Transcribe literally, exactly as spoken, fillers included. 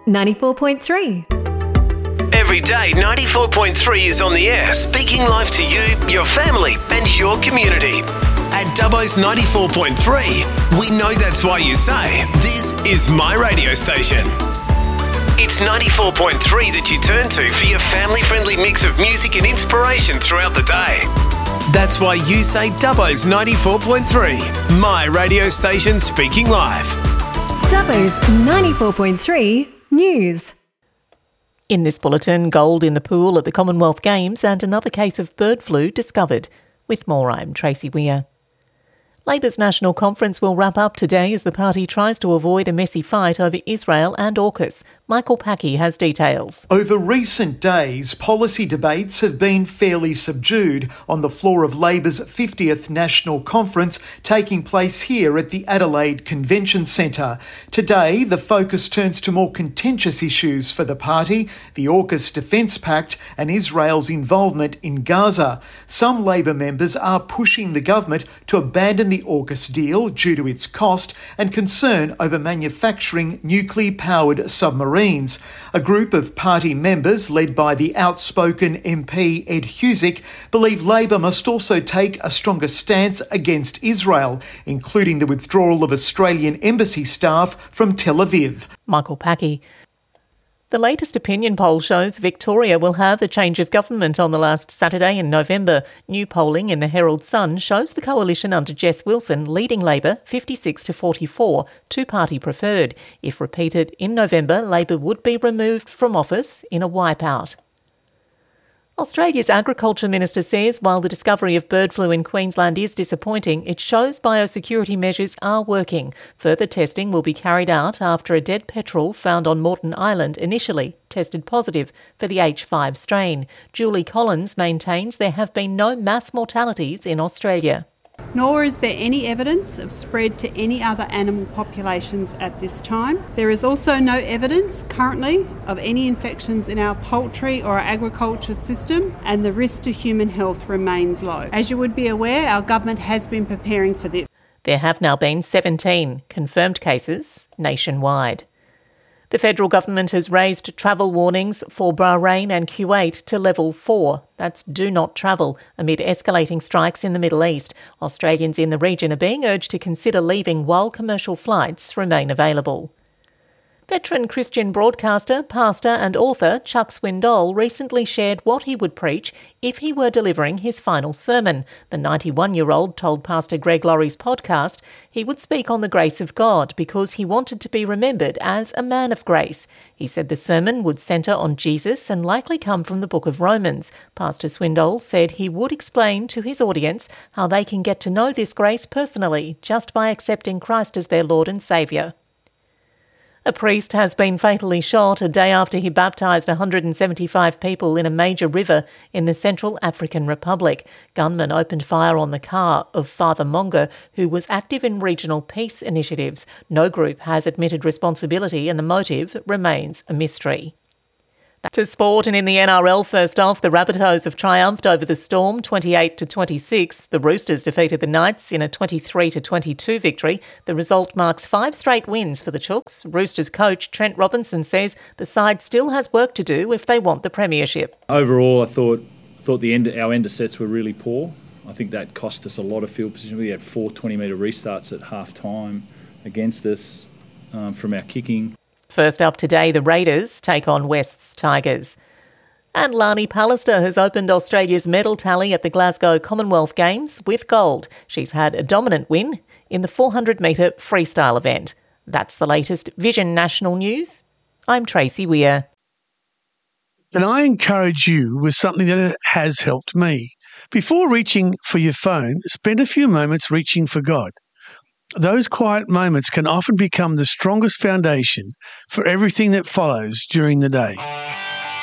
ninety-four point three. Every day, ninety-four point three is on the air, speaking live to you, your family and your community. At Dubbo's ninety-four point three, we know that's why you say, this is my radio station. It's ninety-four point three that you turn to for your family-friendly mix of music and inspiration throughout the day. That's why you say Dubbo's ninety-four point three, my radio station speaking live. Dubbo's ninety-four point three News. In this bulletin, gold in the pool at the Commonwealth Games and another case of bird flu discovered. With more, I'm Tracy Weir. Labor's National Conference will wrap up today as the party tries to avoid a messy fight over Israel and AUKUS. Michael Packey has details. Over recent days, policy debates have been fairly subdued on the floor of Labor's fiftieth National Conference taking place here at the Adelaide Convention Centre. Today, the focus turns to more contentious issues for the party, the AUKUS Defence Pact and Israel's involvement in Gaza. Some Labor members are pushing the government to abandon the AUKUS deal due to its cost and concern over manufacturing nuclear-powered submarines. A group of party members, led by the outspoken M P Ed Husic, believe Labor must also take a stronger stance against Israel, including the withdrawal of Australian embassy staff from Tel Aviv. Michael Packey. The latest opinion poll shows Victoria will have a change of government on the last Saturday in November. New polling in the Herald Sun shows the coalition under Jess Wilson leading Labor fifty-six to forty-four, two-party preferred. If repeated in November, Labor would be removed from office in a wipeout. Australia's Agriculture Minister says while the discovery of bird flu in Queensland is disappointing, it shows biosecurity measures are working. Further testing will be carried out after a dead petrel found on Moreton Island initially tested positive for the H five strain. Julie Collins maintains there have been no mass mortalities in Australia. Nor is there any evidence of spread to any other animal populations at this time. There is also no evidence currently of any infections in our poultry or our agriculture system, and the risk to human health remains low. As you would be aware, our government has been preparing for this. There have now been seventeen confirmed cases nationwide. The federal government has raised travel warnings for Bahrain and Kuwait to level four. That's do not travel amid escalating strikes in the Middle East. Australians in the region are being urged to consider leaving while commercial flights remain available. Veteran Christian broadcaster, pastor and author Chuck Swindoll recently shared what he would preach if he were delivering his final sermon. The ninety-one-year-old told Pastor Greg Laurie's podcast he would speak on the grace of God because he wanted to be remembered as a man of grace. He said the sermon would centre on Jesus and likely come from the book of Romans. Pastor Swindoll said he would explain to his audience how they can get to know this grace personally just by accepting Christ as their Lord and Saviour. A priest has been fatally shot a day after he baptised one hundred seventy-five people in a major river in the Central African Republic. Gunmen opened fire on the car of Father Monga, who was active in regional peace initiatives. No group has admitted responsibility and the motive remains a mystery. Back to sport, and in the N R L first off, the Rabbitohs have triumphed over the Storm twenty-eight to twenty-six. The Roosters defeated the Knights in a twenty-three to twenty-two victory. The result marks five straight wins for the Chooks. Roosters coach Trent Robinson says the side still has work to do if they want the premiership. Overall, I thought thought the end our end of sets were really poor. I think that cost us a lot of field position. We had four twenty-metre restarts at half time against us um, from our kicking. First up today, the Raiders take on West's Tigers. And Lani Pallister has opened Australia's medal tally at the Glasgow Commonwealth Games with gold. She's had a dominant win in the four hundred metre freestyle event. That's the latest Vision National News. I'm Tracy Weir. And I encourage you with something that has helped me. Before reaching for your phone, spend a few moments reaching for God. Those quiet moments can often become the strongest foundation for everything that follows during the day.